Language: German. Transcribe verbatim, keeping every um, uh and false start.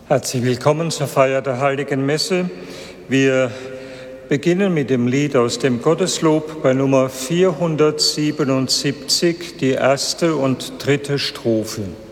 Herzlich willkommen zur Feier der Heiligen Messe. Wir beginnen mit dem Lied aus dem Gotteslob bei Nummer vierhundertsiebenundsiebzig, die erste und dritte Strophe.